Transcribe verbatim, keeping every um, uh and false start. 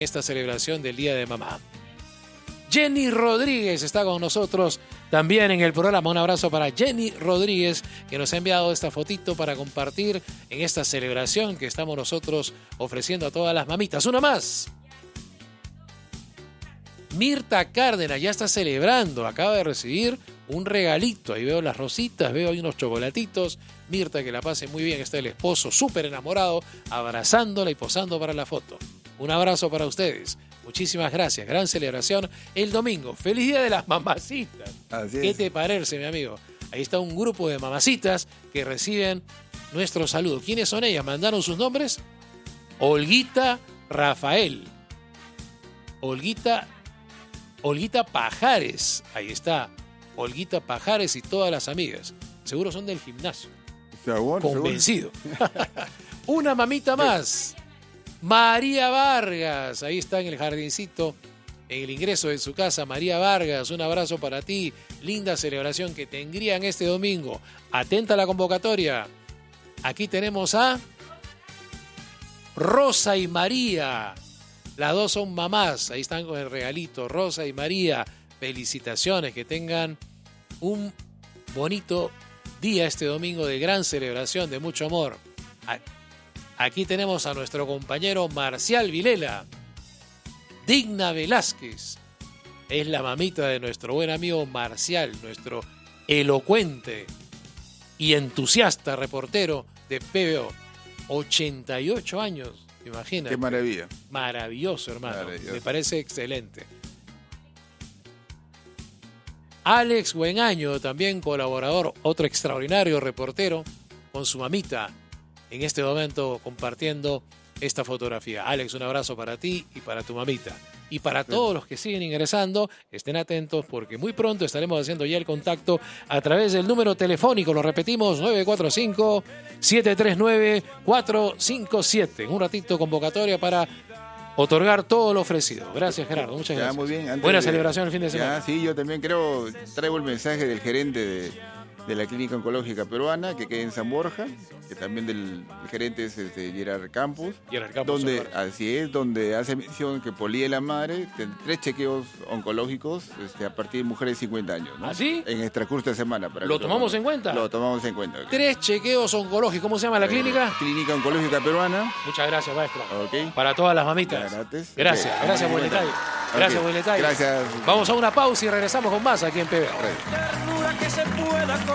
esta celebración del Día de Mamá. Jenny Rodríguez está con nosotros también en el programa. Un abrazo para Jenny Rodríguez, que nos ha enviado esta fotito para compartir en esta celebración que estamos nosotros ofreciendo a todas las mamitas. Una más. Mirta Cárdenas ya está celebrando, acaba de recibir un regalito. Ahí veo las rositas, veo ahí unos chocolatitos. Mirta, que la pase muy bien, está el esposo súper enamorado, abrazándola y posando para la foto. Un abrazo para ustedes. Muchísimas gracias. Gran celebración el domingo. ¡Feliz Día de las Mamacitas! Así ¿Qué es. te parece, mi amigo? Ahí está un grupo de mamacitas que reciben nuestro saludo. ¿Quiénes son ellas? ¿Mandaron sus nombres? Olguita Rafael. Olguita, Olguita Pajares. Ahí está. Olguita Pajares y todas las amigas. Seguro son del gimnasio. Seguro, Convencido. Una mamita más. María Vargas, ahí está en el jardincito, en el ingreso de su casa. María Vargas, un abrazo para ti. Linda celebración que tendrían este domingo. Atenta a la convocatoria. Aquí tenemos a Rosa y María. Las dos son mamás, ahí están con el regalito. Rosa y María, felicitaciones, que tengan un bonito día este domingo de gran celebración, de mucho amor. Aquí tenemos a nuestro compañero Marcial Vilela. Digna Velázquez es la mamita de nuestro buen amigo Marcial, nuestro elocuente y entusiasta reportero de P B O. ochenta y ocho años, imagínate. Qué maravilla. Maravilloso, hermano. Maravilloso. Me parece excelente. Alex Buenaño, también colaborador, otro extraordinario reportero, con su mamita en este momento compartiendo esta fotografía. Alex, un abrazo para ti y para tu mamita. Y para todos los que siguen ingresando, estén atentos porque muy pronto estaremos haciendo ya el contacto a través del número telefónico. Lo repetimos, nueve cuatro cinco, siete tres nueve, cuatro cinco siete. En un ratito convocatoria para otorgar todo lo ofrecido. Gracias, Gerardo. Muchas Ya, gracias. muy bien. Antes Buena de- celebración el fin de semana. Ya, sí, yo también creo, traigo el mensaje del gerente de, de la Clínica Oncológica Peruana, que queda en San Borja, que también del el gerente es este, Gerard Campos, Gerard Campos, donde, súper. así es, donde hace mención que por el Día de la Madre, ten- tres chequeos oncológicos este, a partir de mujeres de cincuenta años. ¿no? ¿Ah, sí? En el transcurso de semana. Para ¿Lo que tomamos todos- en cuenta? Lo tomamos en cuenta. ok. Tres chequeos oncológicos. ¿Cómo se llama la clínica? Clínica Oncológica Peruana. Muchas gracias, maestro. Ok. Para todas las mamitas. Ya, gratis. Gracias, Ok. gracias, buen detalle. Gracias, Ok. buen detalle. Gracias. Vamos a una pausa y regresamos con más aquí en P B O. Gracias. Ternura que se pueda